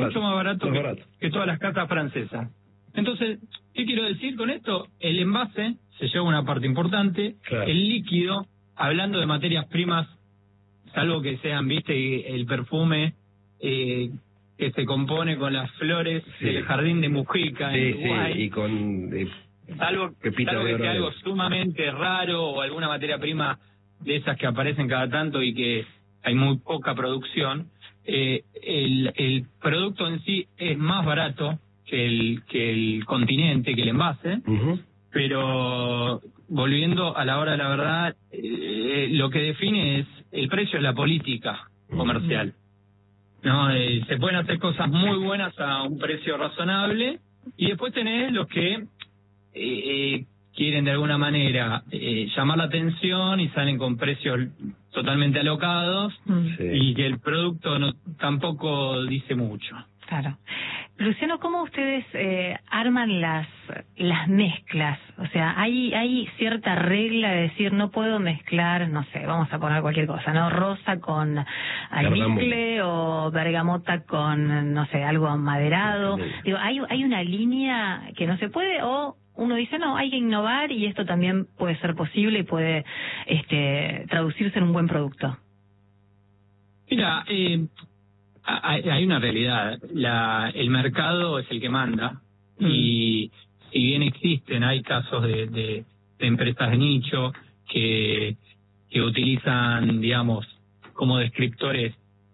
mucho más barato que todas las casas francesas. Entonces, ¿qué quiero decir con esto? El envase se lleva una parte importante, el líquido, hablando de materias primas, salvo que sean, viste, el perfume que se compone con las flores del jardín de Mujica en Uruguay, y con salvo que sea algo sumamente raro o alguna materia prima de esas que aparecen cada tanto y que hay muy poca producción, el producto en sí es más barato que el continente, que el envase, pero volviendo a la hora de la verdad, lo que define es el precio de la política comercial. No, se pueden hacer cosas muy buenas a un precio razonable y después tenés los que quieren de alguna manera llamar la atención y salen con precios totalmente alocados y que el producto tampoco dice mucho. Claro. Luciano, ¿cómo ustedes arman las mezclas? O sea, ¿hay cierta regla de decir no puedo mezclar, no sé, vamos a poner cualquier cosa, ¿no? Rosa con almizcle o bergamota con, no sé, algo maderado. Digo, ¿hay una línea que no se puede o uno dice, no, hay que innovar y esto también puede ser posible y puede traducirse en un buen producto? Mira, hay una realidad. El mercado es el que manda y si bien existen, hay casos de empresas de nicho que utilizan, digamos, como descriptores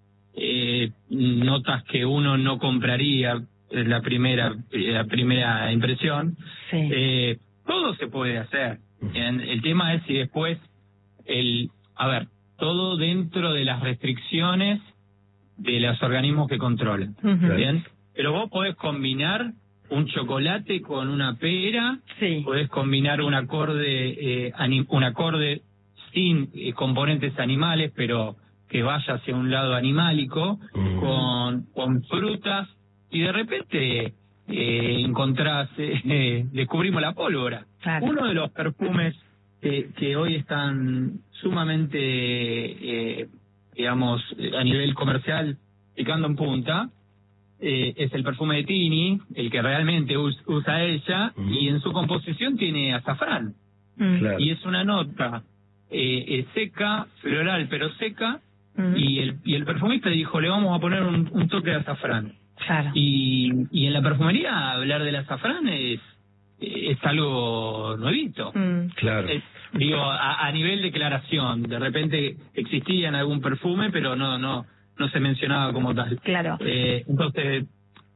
notas que uno no compraría la primera impresión. Todo se puede hacer. El tema es si después todo dentro de las restricciones de los organismos que controlan, ¿bien? Pero vos podés combinar un chocolate con una pera, podés combinar un acorde sin componentes animales, pero que vaya hacia un lado animálico, con frutas, y de repente descubrimos la pólvora. Uno de los perfumes que hoy están sumamente digamos, a nivel comercial, picando en punta, es el perfume de Tini, el que realmente usa ella, y en su composición tiene azafrán. Y es una nota seca, floral, pero seca, y el perfumista dijo, le vamos a poner un toque de azafrán. Y en la perfumería hablar del azafrán es algo nuevito. Digo, a nivel declaración, de repente existía en algún perfume, pero no se mencionaba como tal. Entonces,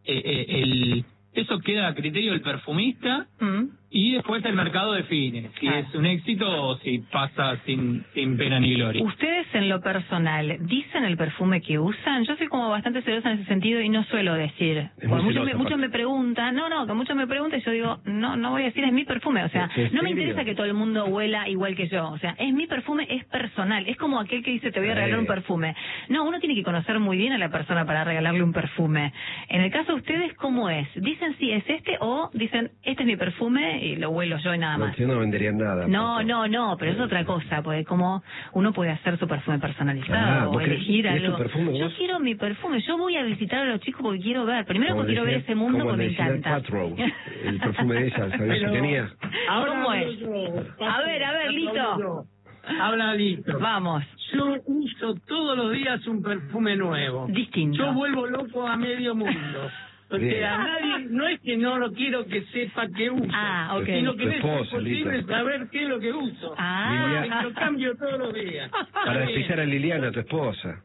eso queda a criterio del perfumista y después el mercado define si es un éxito o si pasa sin pena ni gloria. ¿Ustedes en lo personal dicen el perfume que usan? Yo soy como bastante celosa en ese sentido y no suelo decir. Muchos me preguntan, que muchos me preguntan y yo digo, no voy a decir es mi perfume. O sea, no me interesa que todo el mundo huela igual que yo. O sea, es mi perfume, es personal. Es como aquel que dice te voy a regalar un perfume. No, uno tiene que conocer muy bien a la persona para regalarle un perfume. En el caso de ustedes, ¿cómo es? ¿Dicen si es este o dicen este es mi perfume y lo huelo yo y nada más? Yo no vendería nada. No, pero es otra cosa, porque como uno puede hacer su perfume personalizado o elegir algo. Yo quiero mi perfume, yo voy a visitar a los chicos porque quiero ver, primero porque quiero ver ese mundo porque me encanta. El perfume de ella, ¿sabías que tenía? ¿Cómo es? A ver, Lito. Habla Lito. Vamos. Yo uso todos los días un perfume nuevo. Distinto. Yo vuelvo loco a medio mundo. Porque a nadie, no es que no lo quiero que sepa que uso, sino que es posible saber qué es lo que uso. Y lo cambio todos los días. Para despistar a Liliana, tu esposa.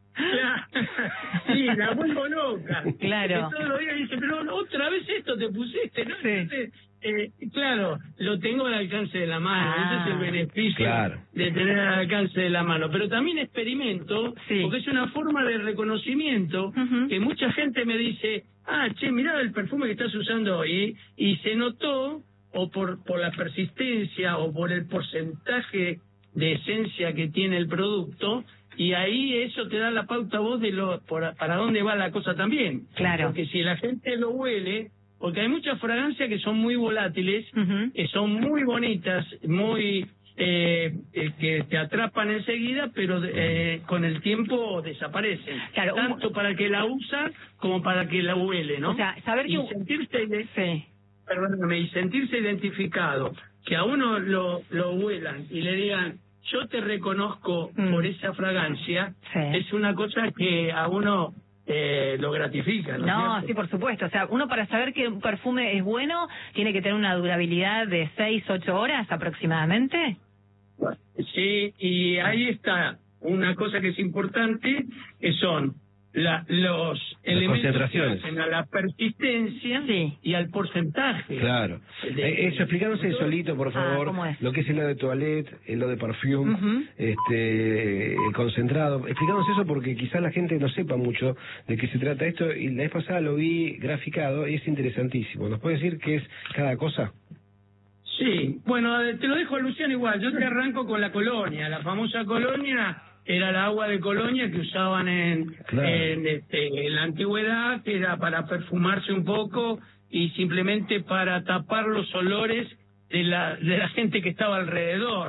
Sí, la vuelvo loca. Claro. Todos los días dice, pero otra vez esto te pusiste, ¿no? Entonces, claro, lo tengo al alcance de la mano. Ese es el beneficio de tener al alcance de la mano. Pero también experimento, porque es una forma de reconocimiento que mucha gente me dice, mirá el perfume que estás usando hoy, y se notó, o por la persistencia, o por el porcentaje de esencia que tiene el producto, y ahí eso te da la pauta a vos de para dónde va la cosa también. Porque si la gente lo huele, porque hay muchas fragancias que son muy volátiles, que son muy bonitas, muy que te atrapan enseguida, pero con el tiempo desaparecen. Claro, tanto para el que la usa como para el que la huele, ¿no? O sea, saber que... y sentirse identificado, que a uno lo huelan y le digan, yo te reconozco por esa fragancia, es una cosa que a uno lo gratifica, ¿no? Sí, por supuesto. O sea, uno para saber que un perfume es bueno, tiene que tener una durabilidad de 6-8 horas aproximadamente. Sí, y ahí está una cosa que es importante, que son los elementos que hacen a la persistencia y al porcentaje. Claro. Eso, explícanos eso, Lito, por favor. Lo que es el eau de toilette, el eau de parfum, el concentrado. Explícanos eso porque quizás la gente no sepa mucho de qué se trata esto. Y la vez pasada lo vi graficado y es interesantísimo. ¿Nos puede decir qué es cada cosa? Sí, bueno, te lo dejo a Luciano igual. Yo te arranco con la colonia. La famosa colonia era el agua de Colonia que usaban en la antigüedad, que era para perfumarse un poco y simplemente para tapar los olores de la gente que estaba alrededor.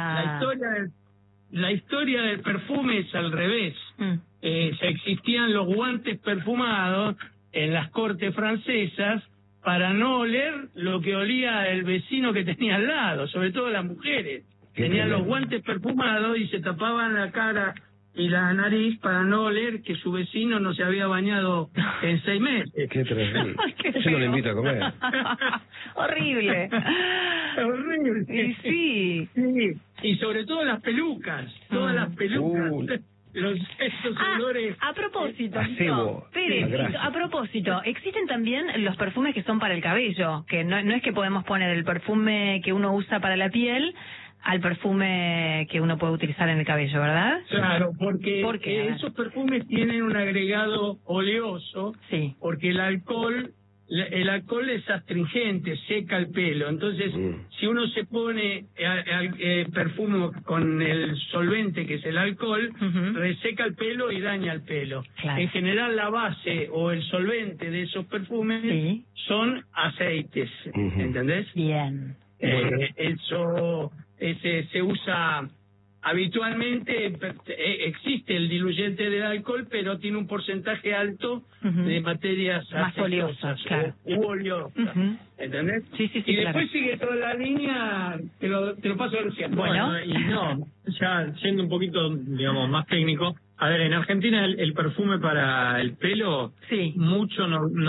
La historia del perfume es al revés. Existían los guantes perfumados en las cortes francesas para no oler lo que olía el vecino que tenía al lado, sobre todo las mujeres. Tenían los guantes perfumados y se tapaban la cara y la nariz para no oler que su vecino no se había bañado en 6 meses. Qué terrible. Yo no le invito a comer. Horrible. Horrible. Y sí. Y sobre todo las pelucas, todas las pelucas. Esos olores. A propósito, Pérez, a propósito, existen también los perfumes que son para el cabello, que no es que podemos poner el perfume que uno usa para la piel al perfume que uno puede utilizar en el cabello, ¿verdad? Claro, porque esos perfumes tienen un agregado oleoso, porque el alcohol es astringente, seca el pelo. Entonces, si uno se pone perfume con el solvente, que es el alcohol, reseca el pelo y daña el pelo. En general, la base o el solvente de esos perfumes son aceites, ¿entendés? Bien. Eso se usa habitualmente, existe el diluyente del alcohol, pero tiene un porcentaje alto de materias más oleosas, u oleosas, ¿entendés? Sí, y después sigue toda la línea, te lo paso a Luciano. Bueno, y ya siendo un poquito, digamos, más técnico, a ver, en Argentina el perfume para el pelo, muchos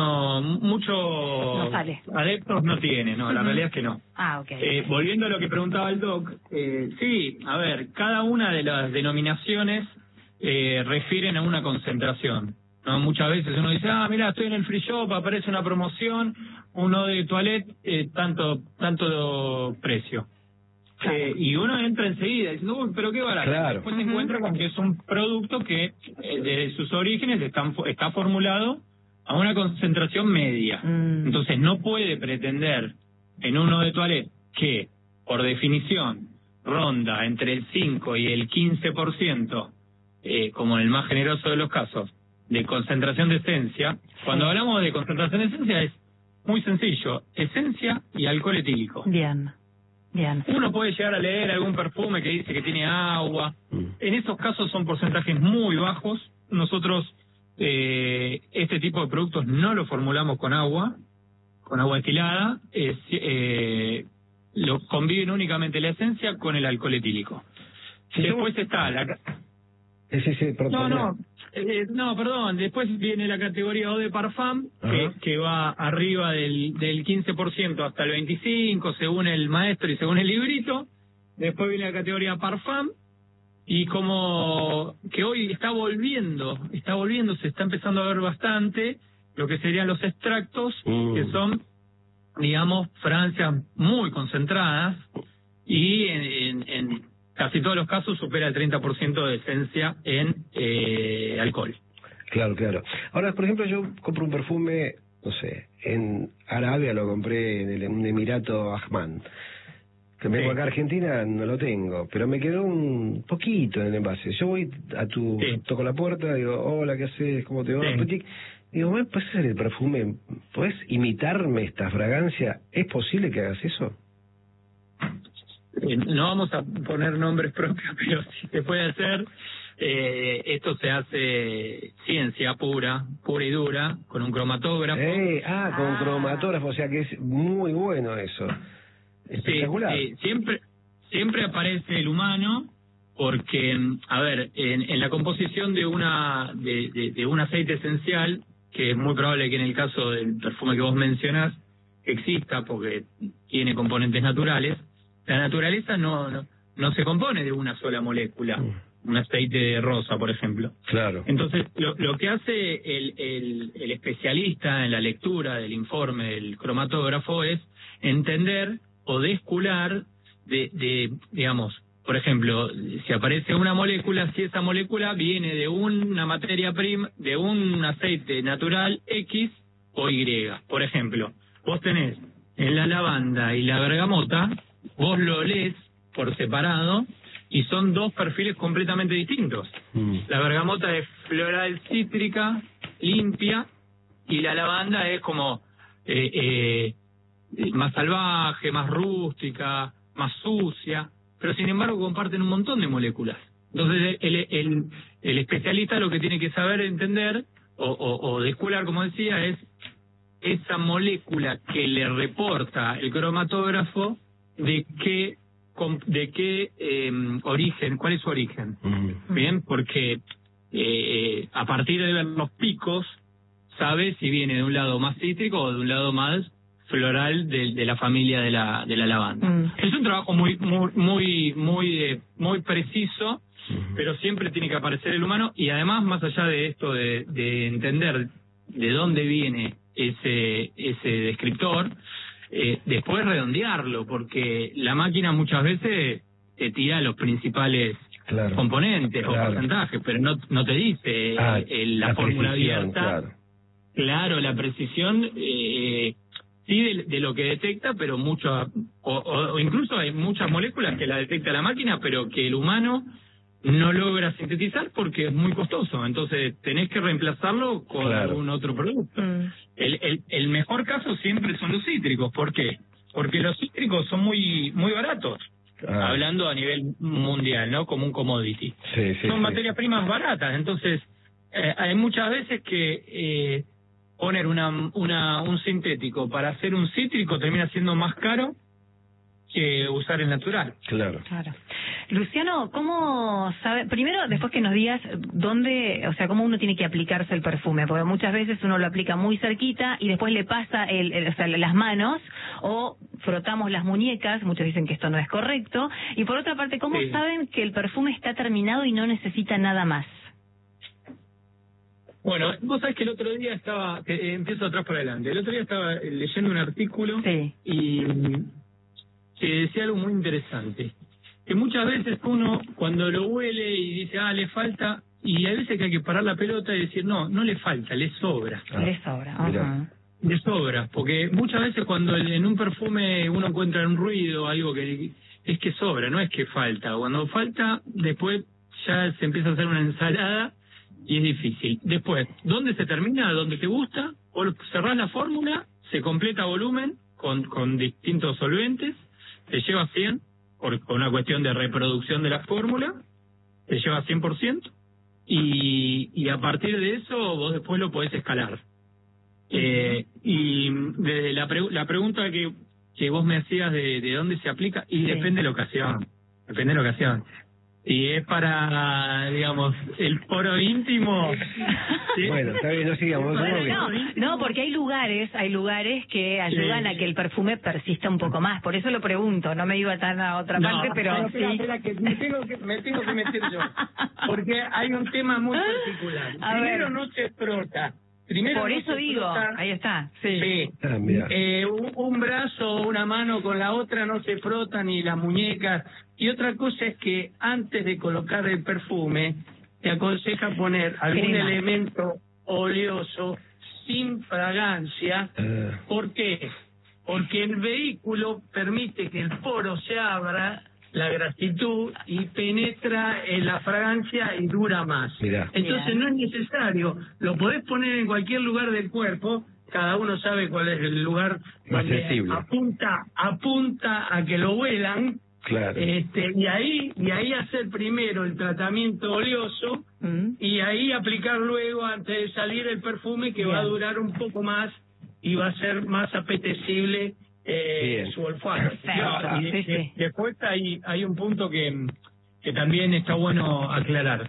sale. adeptos no tiene, la realidad es que no. Volviendo a lo que preguntaba el Doc, sí, a ver, cada una de las denominaciones refieren a una concentración, ¿no? Muchas veces uno dice, mira, estoy en el free shop, aparece una promoción, uno de toilette, tanto precio. Y uno entra enseguida diciendo, uy, pero qué barato. Después se encuentra con que es un producto que desde sus orígenes está formulado a una concentración media. Entonces no puede pretender en uno de toilette que, por definición, ronda entre el 5 y el 15%, como en el más generoso de los casos, de concentración de esencia. Cuando hablamos de concentración de esencia es muy sencillo, esencia y alcohol etílico. Bien. Uno puede llegar a leer algún perfume que dice que tiene agua. En esos casos son porcentajes muy bajos. Nosotros este tipo de productos no lo formulamos con agua destilada. Lo conviven únicamente la esencia con el alcohol etílico. Después está la... perdón. Después viene la categoría eau de parfum, que va arriba del 15% hasta el 25%, según el maestro y según el librito. Después viene la categoría parfum, y como que hoy está volviendo, se está empezando a ver bastante lo que serían los extractos, que son, digamos, fragancias muy concentradas, y en casi todos los casos supera el 30% de esencia en alcohol. Claro. Ahora, por ejemplo, yo compro un perfume, no sé, en Arabia lo compré en un Emirato Ahman. Que me vengo acá a Argentina, no lo tengo, pero me quedó un poquito en el envase. Yo voy toco la puerta, digo, hola, ¿qué haces? ¿Cómo te va? Digo, ¿puedes hacer el perfume? ¿Puedes imitarme esta fragancia? ¿Es posible que hagas eso? no vamos a poner nombres propios, pero si se puede hacer, esto se hace ciencia pura y dura, con un cromatógrafo. Con cromatógrafo, o sea que es muy bueno eso. Espectacular. Sí, siempre aparece el humano, porque, a ver, en la composición de un aceite esencial, que es muy probable que en el caso del perfume que vos mencionás exista, porque tiene componentes naturales, la naturaleza no se compone de una sola molécula, un aceite de rosa, por ejemplo. Claro. Entonces, lo que hace el especialista en la lectura del informe del cromatógrafo es entender o descular digamos, por ejemplo, si aparece una molécula, si esa molécula viene de una materia prima, de un aceite natural X o Y. Por ejemplo, vos tenés en la lavanda y la bergamota, vos lo lees por separado y son dos perfiles completamente distintos. La bergamota es floral cítrica, limpia, y la lavanda es como más salvaje, más rústica, más sucia, pero sin embargo comparten un montón de moléculas. Entonces el especialista lo que tiene que saber entender o descular, como decía, es esa molécula que le reporta el cromatógrafo de qué origen, cuál es su origen. Bien, porque a partir de ver los picos sabe si viene de un lado más cítrico o de un lado más floral de la familia de la lavanda. Es un trabajo muy preciso, pero siempre tiene que aparecer el humano, y además, más allá de esto de entender de dónde viene ese descriptor, después redondearlo, porque la máquina muchas veces te tira los principales componentes o porcentajes, pero no te dice la fórmula abierta. Claro, la precisión sí de lo que detecta, pero mucho o incluso hay muchas moléculas que la detecta la máquina, pero que el humano no logra sintetizar porque es muy costoso. Entonces tenés que reemplazarlo con algún otro producto. El mejor caso siempre son los cítricos. ¿Por qué? Porque los cítricos son muy baratos, hablando a nivel mundial, ¿no? Como un commodity. Son materias primas baratas. Entonces hay muchas veces que poner un sintético para hacer un cítrico termina siendo más caro que usar el natural. Claro. Luciano, ¿cómo sabe? Primero, después que nos digas dónde, o sea, cómo uno tiene que aplicarse el perfume, porque muchas veces uno lo aplica muy cerquita y después le pasa o sea, las manos, o frotamos las muñecas, muchos dicen que esto no es correcto, y por otra parte, ¿cómo saben que el perfume está terminado y no necesita nada más? Bueno, vos sabés que el otro día empiezo atrás para adelante, el otro día estaba leyendo un artículo y que decía algo muy interesante, que muchas veces uno cuando lo huele y dice, le falta, y hay veces que hay que parar la pelota y decir, no le falta, le sobra. Le sobra, Le sobra, porque muchas veces cuando en un perfume uno encuentra un ruido, algo que es que sobra, no es que falta. Cuando falta, después ya se empieza a hacer una ensalada y es difícil. Después, ¿dónde se termina? ¿Dónde te gusta? O cerrás la fórmula, se completa volumen con distintos solventes, te lleva 100, por una cuestión de reproducción de la fórmula, te lleva 100%, y a partir de eso vos después lo podés escalar. Y de la pregunta que vos me hacías de dónde se aplica, y depende de la ocasión. Si es para, digamos, el foro íntimo... Bueno, está bien, no sigamos. No, porque hay lugares que ayudan a que el perfume persista un poco más. Por eso lo pregunto, no me iba tan a otra parte, pero espera, que me tengo que meter yo. Porque hay un tema muy particular. Primero, no se frota. Por eso digo, ahí está. Un brazo o una mano con la otra no se frotan, ni las muñecas. Y otra cosa es que antes de colocar el perfume te aconseja poner algún elemento oleoso sin fragancia. ¿Por qué? Porque el vehículo permite que el poro se abra, la grasitud, y penetra en la fragancia y dura más. Entonces no es necesario, lo podés poner en cualquier lugar del cuerpo, cada uno sabe cuál es el lugar más donde sensible. apunta a que lo huelan, Claro. Y ahí hacer primero el tratamiento oleoso y ahí aplicar luego, antes de salir, el perfume, que va a durar un poco más y va a ser más apetecible su olfato. Después hay un punto que también está bueno aclarar.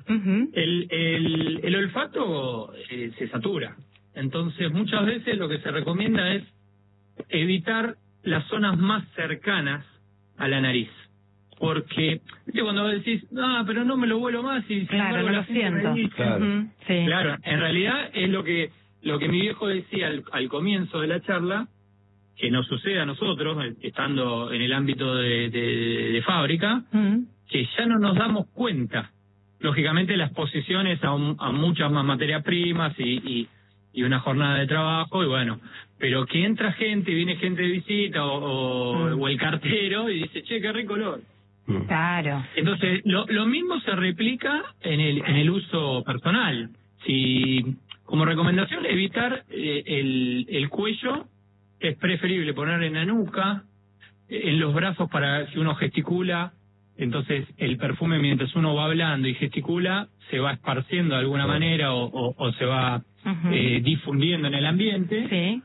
El olfato se satura. Entonces, muchas veces lo que se recomienda es evitar las zonas más cercanas a la nariz. Porque, ¿viste? Cuando decís, pero no me lo vuelo más, y claro, no lo siento. Claro, en realidad es lo que mi viejo decía al comienzo de la charla, que nos sucede a nosotros, estando en el ámbito de fábrica, que ya no nos damos cuenta. Lógicamente, las exposiciones a muchas más materias primas y una jornada de trabajo, y bueno, pero que entra gente, viene gente de visita o el cartero y dice, che, qué rico olor. Claro. Entonces, lo mismo se replica en el uso personal. Si, como recomendación, evitar el cuello, es preferible poner en la nuca, en los brazos, para si uno gesticula. Entonces, el perfume, mientras uno va hablando y gesticula, se va esparciendo de alguna manera o se va difundiendo en el ambiente. Sí.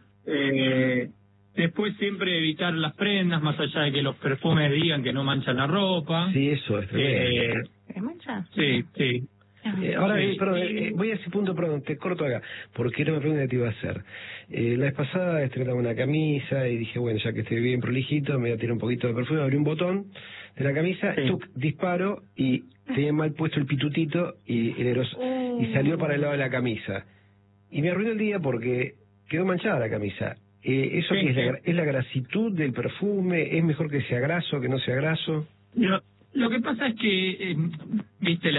Después, siempre evitar las prendas, más allá de que los perfumes digan que no manchan la ropa. Sí, eso es tremendo. ¿Mancha? Sí. Ahora, voy a ese punto, perdón, te corto acá, porque era una pregunta que te iba a hacer. La vez pasada estrenaba una camisa y dije, bueno, ya que estoy bien prolijito, me voy a tirar un poquito de perfume, abrí un botón de la camisa, disparo y tenía mal puesto el pitutito y salió para el lado de la camisa. Y me arruinó el día porque quedó manchada la camisa. ¿Eso qué es la grasitud del perfume? ¿Es mejor que sea graso, que no sea graso? Lo que pasa es que, viste,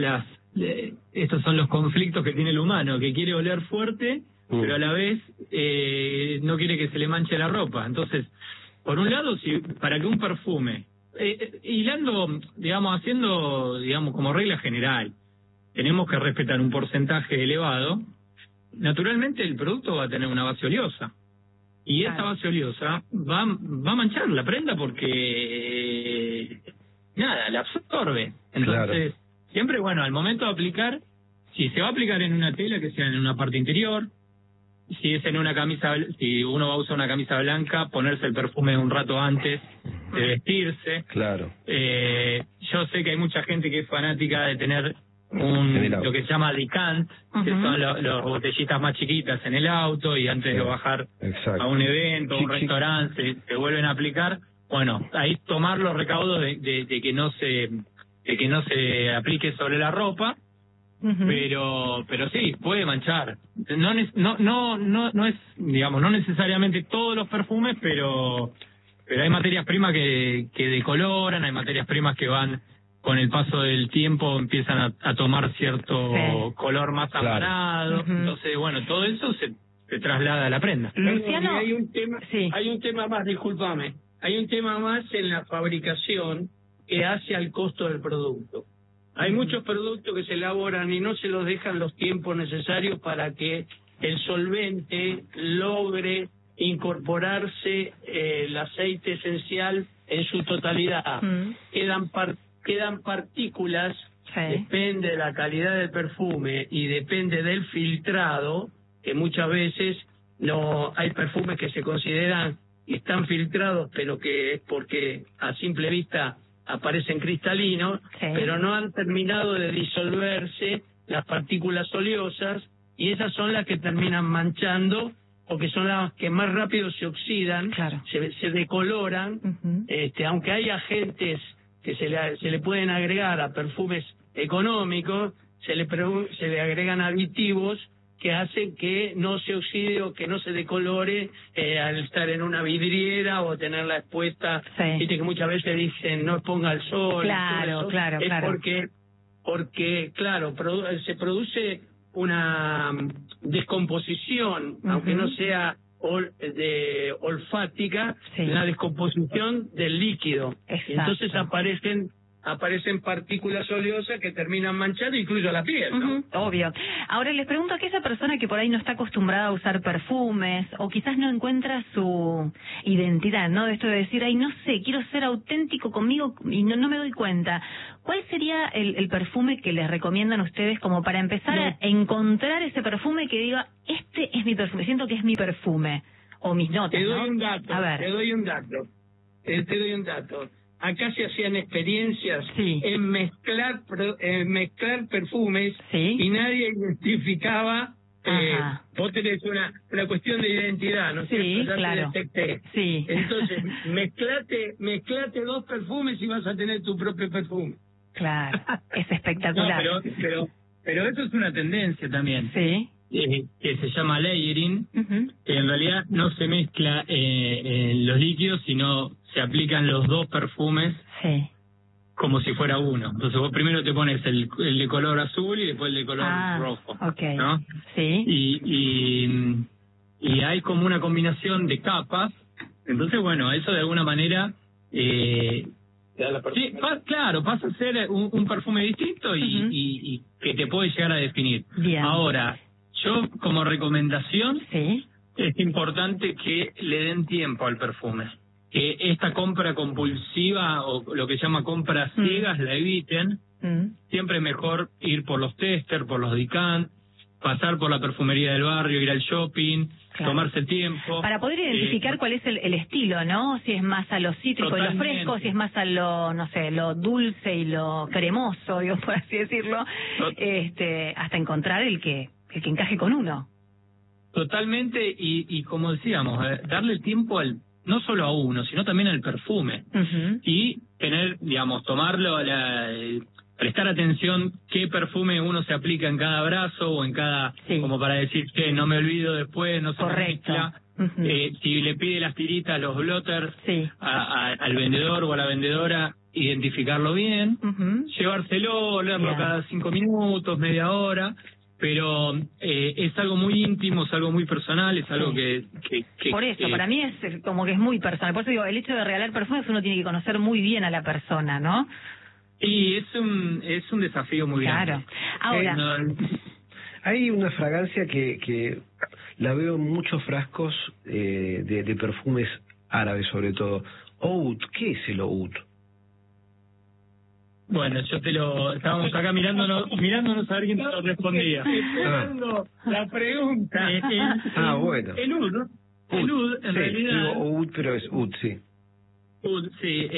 estos son los conflictos que tiene el humano, que quiere oler fuerte, pero a la vez no quiere que se le manche la ropa. Entonces, por un lado, para que un perfume, hilando, haciendo como regla general, tenemos que respetar un porcentaje elevado, naturalmente el producto va a tener una base oleosa. Y esa base oleosa va a manchar la prenda porque la absorbe. Entonces, siempre, al momento de aplicar, si se va a aplicar en una tela, que sea en una parte interior. Si es en una camisa, si uno va a usar una camisa blanca, ponerse el perfume un rato antes de vestirse. Claro. Yo sé que hay mucha gente que es fanática de tener lo que se llama decant, que son las botellitas más chiquitas en el auto, y antes de bajar a un evento, a un restaurante, se vuelven a aplicar. Bueno, ahí tomar los recaudos de que no se aplique sobre la ropa. Pero sí, puede manchar. No es, no necesariamente todos los perfumes, pero hay materias primas que decoloran, hay materias primas que van, con el paso del tiempo, empiezan a tomar cierto color más amarado. Entonces, todo eso se traslada a la prenda. Luciano, hay un tema más, discúlpame. Hay un tema más en la fabricación que hace al costo del producto. Hay muchos productos que se elaboran y no se los dejan los tiempos necesarios para que el solvente logre incorporarse el aceite esencial en su totalidad. Quedan partículas, depende de la calidad del perfume y depende del filtrado, que muchas veces hay perfumes que se consideran y están filtrados, pero que es porque a simple vista aparecen cristalinos, pero no han terminado de disolverse las partículas oleosas, y esas son las que terminan manchando, porque son las que más rápido se oxidan, se decoloran. Aunque hay agentes que se le pueden agregar a perfumes económicos, se le agregan aditivos que hacen que no se oxide o que no se decolore al estar en una vidriera o tenerla expuesta. Viste que muchas veces dicen no exponga al sol. Claro. Porque se produce una descomposición, aunque no sea olfática, la descomposición del líquido. Entonces aparecen aparecen partículas oleosas que terminan manchando incluso la piel, ¿no? Obvio. Ahora les pregunto a aquella persona que por ahí no está acostumbrada a usar perfumes o quizás no encuentra su identidad, ¿no? De esto de decir, ay, no sé, quiero ser auténtico conmigo y no me doy cuenta. ¿Cuál sería el perfume que les recomiendan ustedes como para empezar a encontrar ese perfume que diga, este es mi perfume, siento que es mi perfume? O mis notas, Te doy un dato, a ver. te doy un dato. Acá se hacían experiencias en mezclar perfumes y nadie identificaba. Vos tenés una cuestión de identidad, ¿no es cierto? Ya te detecté. Entonces, mezclate 2 perfumes y vas a tener tu propio perfume. Claro, es espectacular. No, pero eso es una tendencia también. Sí. Que se llama layering, que en realidad no se mezcla los líquidos, sino se aplican los 2 perfumes como si fuera uno. Entonces vos primero te pones el de color azul y después el de color rojo, ¿no? Y hay como una combinación de capas. Entonces, bueno, eso de alguna manera... claro, pasa a ser un perfume distinto y que te puede llegar a definir. Bien. Ahora, yo como recomendación es importante que le den tiempo al perfume, que esta compra compulsiva o lo que se llama compras ciegas la eviten. Siempre es mejor ir por los tester, por los Dicant, pasar por la perfumería del barrio, ir al shopping, tomarse tiempo. Para poder identificar cuál es el estilo, ¿no? Si es más a lo cítrico y lo fresco, si es más a lo, no sé, lo dulce y lo cremoso, digo, por así decirlo, hasta encontrar el que encaje con uno. Totalmente, y como decíamos, darle el tiempo no solo a uno, sino también al perfume. Y tener, digamos, tomarlo, prestar atención qué perfume uno se aplica en cada brazo o en cada, como para decir que no me olvido después, no se mezcla. Si le pide las tiritas, los blotters al vendedor o a la vendedora, identificarlo bien, llevárselo, olerlo cada 5 minutos, media hora, pero es algo muy íntimo, es algo muy personal, es algo que por eso, para mí es como que es muy personal. Por eso digo, el hecho de regalar perfumes uno tiene que conocer muy bien a la persona, ¿no? Y es un desafío muy grande. Ahora, hay una fragancia que la veo en muchos frascos de perfumes árabes, sobre todo. Oud, ¿qué es el oud? Bueno, estábamos acá mirándonos a ver quién te lo respondía. Esperando la pregunta. Bueno. El oud, ¿no? El oud, en realidad. Digo oud, pero es oud, sí. Oud, sí.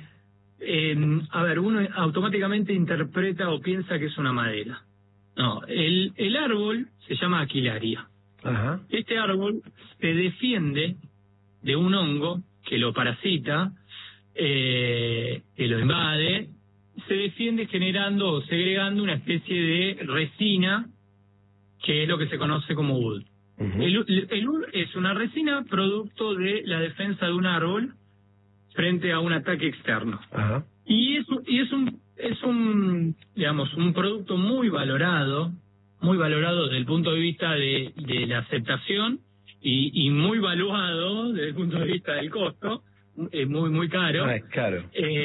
A ver, uno automáticamente interpreta o piensa que es una madera. No, el árbol se llama Aquilaria. Este árbol se defiende de un hongo que lo parasita, que lo invade, se defiende generando o segregando una especie de resina que es lo que se conoce como oud. El oud es una resina producto de la defensa de un árbol frente a un ataque externo. Y es un digamos un producto muy valorado desde el punto de vista de la aceptación y muy valuado desde el punto de vista del costo, muy caro. Es caro.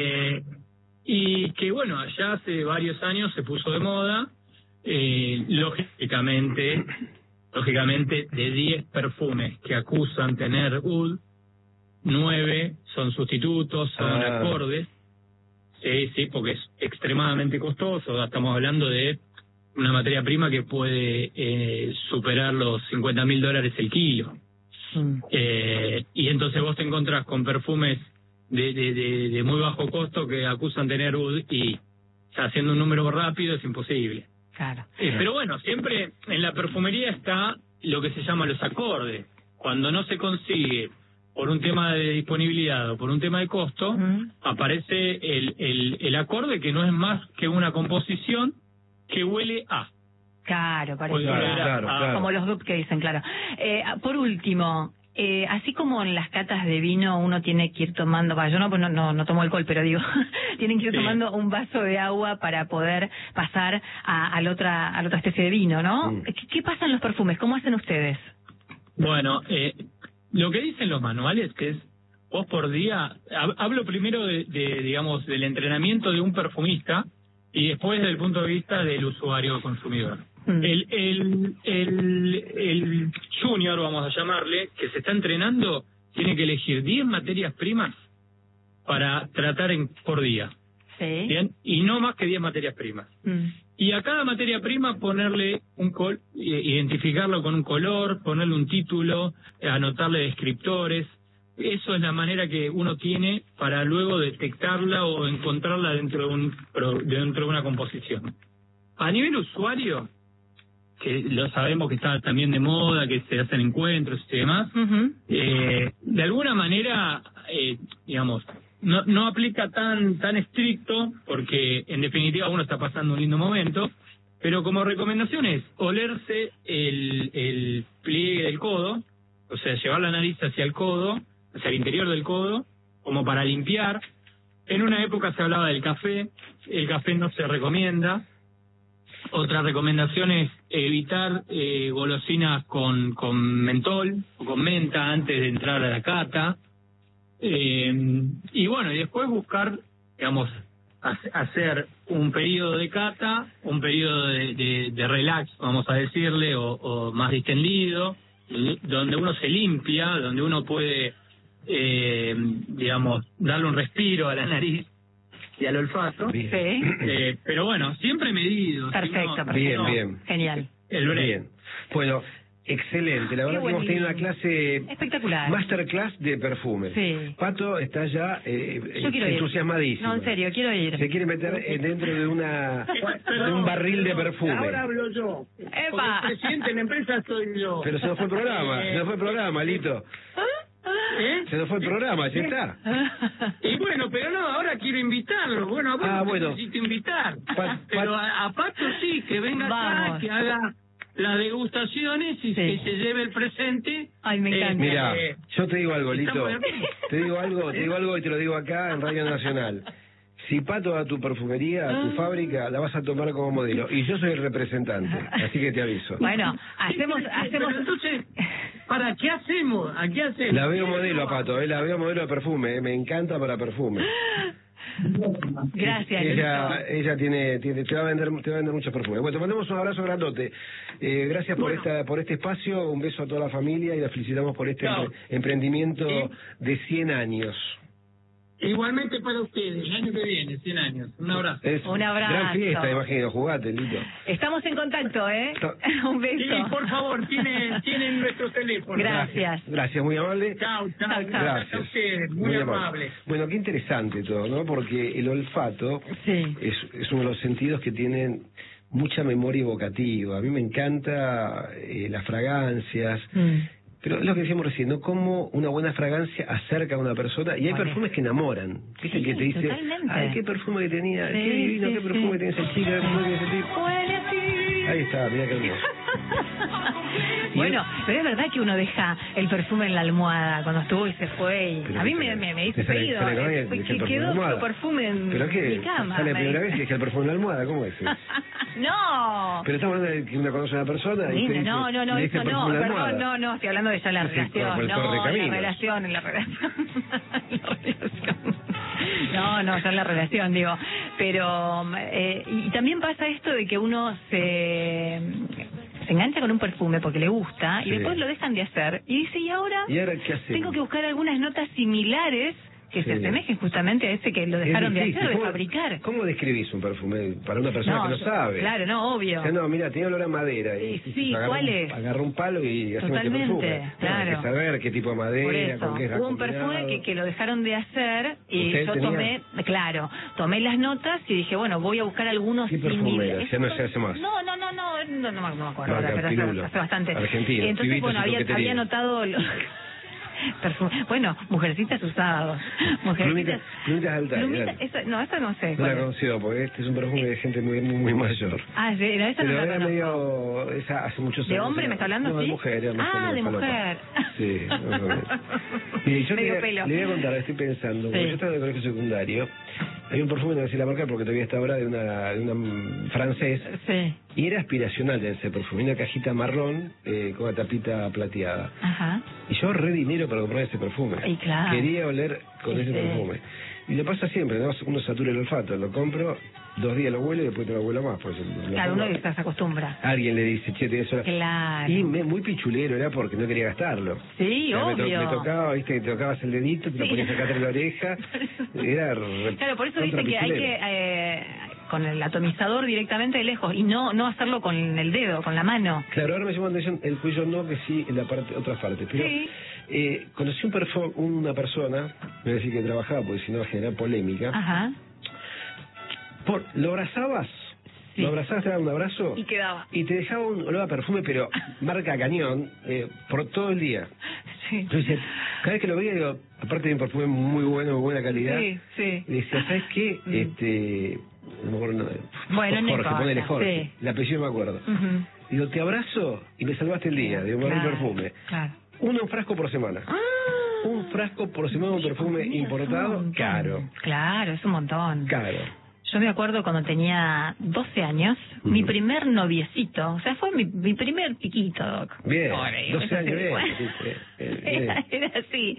Y que bueno, allá hace varios años se puso de moda, lógicamente de 10 perfumes que acusan tener oud, 9 son sustitutos, son acordes. Sí, porque es extremadamente costoso. Estamos hablando de una materia prima que puede superar los $50.000 el kilo. Y entonces vos te encontrás con perfumes de muy bajo costo que acusan tener oud y haciendo un número rápido es imposible. Pero bueno, siempre en la perfumería está lo que se llama los acordes. Cuando no se consigue por un tema de disponibilidad o por un tema de costo, aparece el acorde que no es más que una composición que huele a. Claro, parece. Claro. Como los dupes que dicen, claro. Por último, así como en las catas de vino uno tiene que ir tomando, yo no tomo alcohol, pero digo, tienen que ir tomando un vaso de agua para poder pasar a la otra especie de vino, ¿no? ¿Qué pasa en los perfumes? ¿Cómo hacen ustedes? Bueno, lo que dicen los manuales que es vos por día, hablo primero digamos, del entrenamiento de un perfumista y después desde el punto de vista del usuario consumidor. El junior, vamos a llamarle, que se está entrenando, tiene que elegir 10 materias primas para tratar por día. Sí. ¿Bien? Y no más que 10 materias primas. Y a cada materia prima ponerle identificarlo con un color, ponerle un título, anotarle descriptores. Eso es la manera que uno tiene para luego detectarla o encontrarla dentro de una composición. A nivel usuario, que lo sabemos que está también de moda, que se hacen encuentros y demás, de alguna manera, digamos, no aplica tan estricto, porque en definitiva uno está pasando un lindo momento, pero como recomendación es olerse el pliegue del codo, o sea, llevar la nariz hacia el codo, hacia el interior del codo, como para limpiar. En una época se hablaba del café, el café no se recomienda. Otra recomendación es evitar golosinas con mentol o con menta antes de entrar a la cata. Y bueno, y después buscar, digamos, hacer un periodo de cata, un periodo de relax, vamos a decirle, o más distendido, donde uno se limpia, donde uno puede, digamos, darle un respiro a la nariz y al olfato. Sí. Pero bueno, siempre medido. Perfecto, Bien, bien. Genial. Bien. Bueno, excelente. La verdad que hemos tenido una clase espectacular, masterclass de perfumes. Sí. Pato está ya entusiamadísimo. No, en serio, quiero ir. Se quiere meter dentro de un barril de perfume. Ahora hablo yo. ¡Epa! El presidente de la empresa soy yo. Pero se nos fue el programa, Lito. Se nos fue el programa, ya está. Y bueno, pero no, ahora quiero invitarlo. Bueno, a vos necesito invitar. Pero a Pato sí, que venga acá, que haga las degustaciones y que se lleve el presente. Ay, me encanta. Mira, yo te digo algo, Lito. Te digo algo y te lo digo acá en Radio Nacional. Si Pato va a tu perfumería, a tu fábrica, la vas a tomar como modelo. Y yo soy el representante, así que te aviso. Bueno, hacemos... Pero entonces, ¿para qué hacemos? ¿A qué hacemos? La veo modelo a Pato, la veo modelo de perfume, me encanta para perfume. Gracias. Ella te va a vender muchos perfumes. Bueno, te mandamos un abrazo grandote. Gracias por este espacio, un beso a toda la familia y la felicitamos por este emprendimiento de 100 años. Igualmente para ustedes. El año que viene, 100 años. Un abrazo. Un abrazo. Gran fiesta, imagino. Jugate, Lito. Estamos en contacto, Un beso. Sí, por favor, tienen nuestro teléfono. Gracias. Gracias, muy amable. Chao. Gracias. A ustedes, muy amable. Bueno, qué interesante todo, ¿no? Porque el olfato es uno de los sentidos que tienen mucha memoria evocativa. A mí me encanta las fragancias. Pero es lo que decíamos recién, ¿no? Cómo una buena fragancia acerca a una persona. Y hay perfumes que enamoran. ¿Viste? Que te dice, ay, qué perfume que tenía, qué divino, qué perfume que tenía ese chico, qué perfume que tenía ese tipo. Ahí está, mira qué hermoso. Bueno, pero es verdad que uno deja el perfume en la almohada cuando estuvo y se fue. Y a mí me hizo pedido. Que quedó su perfume en mi cama. ¿Sale la primera vez que deja el perfume en la almohada? ¿Cmo es eso? No. Pero estamos hablando de que uno conoce a una persona y te dice, no, eso no. Perdón, no, estoy hablando de ya la relación. La relación. No, ya la relación, digo. Pero, y también pasa esto de que uno se engancha con un perfume porque le gusta y después lo dejan de hacer y dice, ¿y ahora qué hacemos? Tengo que buscar algunas notas similares que se asemejen justamente a ese que lo dejaron de hacer, de fabricar. ¿Cómo describís un perfume para una persona que no sabe? Claro, obvio. O sea, no, mira, tenía olor a madera. ¿Cuál es? Agarró un palo y hacemos este perfume. Claro. Hay que saber qué tipo de madera, con qué es. Hubo un perfume que lo dejaron de hacer y yo tomé las notas y dije, bueno, voy a buscar algunos similares. ¿Qué perfume era? Ya no se hace más. No me acuerdo, pero hace bastante. Argentino. Entonces, bueno, había notado perfume. Bueno, Mujercitas usados. Plumitas altas. Esa no sé. No la conocido porque este es un perfume de gente muy mayor. Sí, esa no la conozco. Medio, hace muchos años. ¿De hombre me está hablando? No, ¿sí? De mujer. De mujer. Sí, y yo le voy a contar, estoy pensando, porque yo estaba en el colegio secundario, Hay un perfume, no voy a decir la marca porque todavía está ahora, de una francés. Sí. Y era aspiracional de ese perfume, una cajita marrón con una tapita plateada. Ajá. Y yo ahorré dinero para comprar ese perfume. Y claro. Quería oler con ese perfume. Y le pasa siempre, ¿no? Uno satura el olfato, lo compro, 2 días lo huelo y después no lo huelo más. Pues claro, uno se acostumbra. Alguien le dice, che, tienes hora. Claro. Y muy pichulero era porque no quería gastarlo. Sí, obvio. Me tocaba, viste, te tocabas el dedito, te lo ponías acá atrás de la oreja. Era claro, por eso dicen que hay que... con el atomizador directamente de lejos y no hacerlo con el dedo, con la mano. Claro, ahora me llama la atención el cuello no, que sí en la parte, otras partes. Pero sí. Conocí una persona, me voy a decir que trabajaba, porque si no generaba polémica. Ajá. Lo abrazabas, sí. Lo abrazabas, te daba un abrazo y quedaba. Y te dejaba un olor a perfume, pero marca cañón, por todo el día. Sí. Entonces, cada vez que lo veía, digo, aparte de un perfume muy bueno, de buena calidad, sí, sí. Y decía, ¿sabes qué? No me acuerdo, bueno, ponele Jorge, sí. El apellido no me acuerdo. Digo, te abrazo y me salvaste el día, digo, claro, un perfume. Claro. Un frasco por semana. Un frasco por semana, un perfume importado, caro. Claro, es un montón. Caro. Yo me acuerdo cuando tenía 12 años, mi primer noviecito, o sea, fue mi primer piquito, Doc. Bien, 12 años, bien. Era así.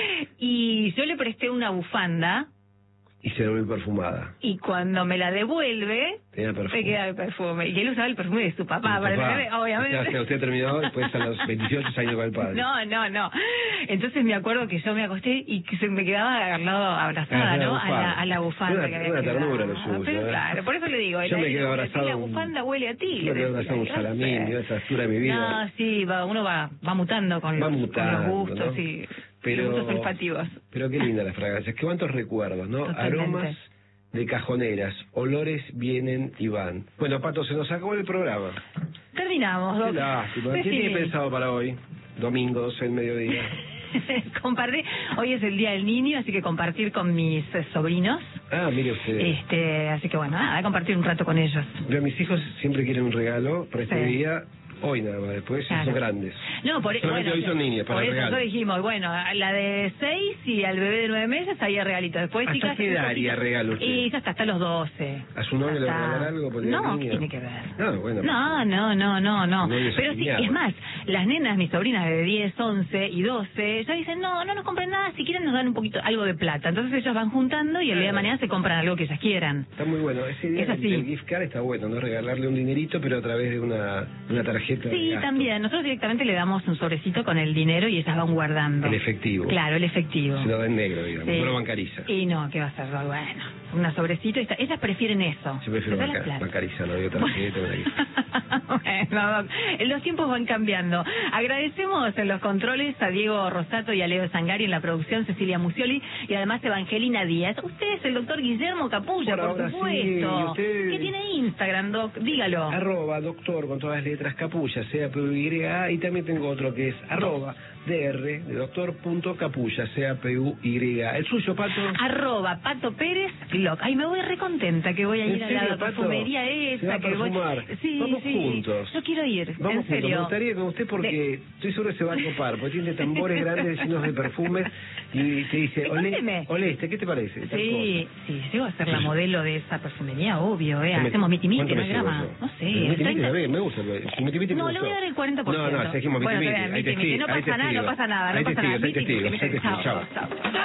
Y yo le presté una bufanda. Y se volvió perfumada. Y cuando me la devuelve, me queda el perfume. Y él usaba el perfume de su papá, obviamente. O sea, usted terminó después a los 28 años con el padre. No. Entonces me acuerdo que yo me acosté y que se me quedaba al lado abrazada, ¿no? A la bufanda que había una ternura lo suyo. Pero claro, por eso le digo. Yo me quedo abrazado. La bufanda huele a ti. Yo me quedo abrazado un salamín, esa altura de mi vida. No, sí, uno va mutando con los gustos, ¿no? y los gustos olfativos. Pero qué linda las fragancias, qué cuántos recuerdos, ¿no? Totalmente. Aromas de cajoneras, olores vienen y van. Bueno, Pato, se nos acabó el programa. Terminamos, Doc. Qué lástima. ¿Qué tiene pensado para hoy? Domingo, 12 del mediodía. Compartir, hoy es el Día del Niño, así que compartir con mis sobrinos. Ah, mire usted. Así que bueno, nada, compartir un rato con ellos. Yo, mis hijos siempre quieren un regalo para este día. Hoy nada más, después son grandes. No, por eso hoy son niñas, para por eso regalo. dijimos, bueno, la de 6 y al bebé de 9 meses había regalito. Después ¿Hasta qué edad haría regalo usted? Y ya hasta los 12. ¿A su novio le va a regalar algo? Por no, ¿qué tiene que ver? Bueno. No. Pero sí, es más, las nenas, mis sobrinas de 10, 11 y 12, ya dicen, no nos compren nada, si quieren nos dan un poquito, algo de plata. Entonces ellos van juntando y el día de mañana se compran algo que ellas quieran. Está muy bueno. Ese idea del gift card está bueno, ¿no? Regalarle un dinerito, pero a través de una tarjeta. Sí, también. Nosotros directamente le damos un sobrecito con el dinero y ellas van guardando. El efectivo. Claro, el efectivo. Se lo da en negro, digamos. Sí. No lo bancariza. Y no, ¿qué va a ser? Bueno, una sobrecito. Ellas prefieren eso. Yo prefiero bancarizar, no digo tarjeta. Bueno, los tiempos van cambiando. Agradecemos en los controles a Diego Rosato y a Leo Sangari, en la producción Cecilia Musioli y además Evangelina Díaz. Usted es el doctor Guillermo Capulla, por supuesto. Sí, ¿Qué tiene Instagram, Doc? Dígalo. @doctor con todas las letras Capulla, CAPUYA, y también tengo otro que es @dr de doctor.capulla, CAPUYA. ¿El suyo, Pato? @Pato Pérez Glock. Ay, me voy recontenta que voy a ir a la perfumería esa que voy. Sí, vamos juntos. Yo quiero ir, vamos en serio. Juntos. Me gustaría con usted porque estoy seguro que se va a copar, porque tiene tambores grandes llenos de perfumes y te dice, olé, ¿qué te parece? Sí, llego a ser la modelo de esa perfumería, obvio, Hacemos miti-miti en el grama. No sé. Me gusta. No, le voy a dar el 40%. No, dijimos miti-miti. No pasa nada. Hay testigos. Chao.